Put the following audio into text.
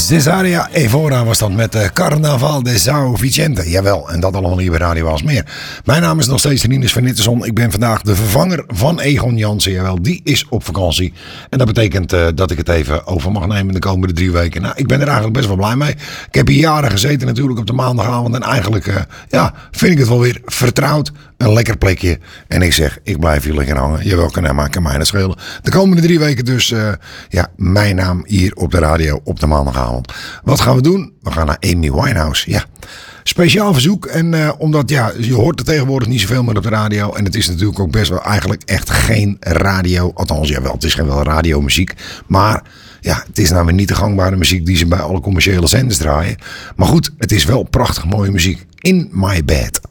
Cesaria Evora was dat met Carnaval de São Vicente. Jawel, en dat allemaal hier bij Radio Aalsmeer. Mijn naam is nog steeds Rinus van Nitterson. Ik ben vandaag de vervanger van Egon Jansen. Jawel, die is op vakantie. En dat betekent dat ik het even over mag nemen de komende 3 weken. Nou, ik ben er eigenlijk best wel blij mee. Ik heb hier jaren gezeten natuurlijk op de maandagavond. En eigenlijk vind ik het wel weer vertrouwd. Een lekker plekje. En ik zeg, ik blijf hier lekker hangen. Jawel, kan mij dat schelen. De komende 3 weken dus, mijn naam hier op de radio op de maandagavond. Wat gaan we doen? We gaan naar Amy Winehouse. Ja, speciaal verzoek. En omdat, je hoort er tegenwoordig niet zoveel meer op de radio. En het is natuurlijk ook best wel eigenlijk echt geen radio. Althans, jawel, het is geen wel radiomuziek. Maar ja, het is nou weer niet de gangbare muziek die ze bij alle commerciële zenders draaien. Maar goed, het is wel prachtig mooie muziek. In My Bed.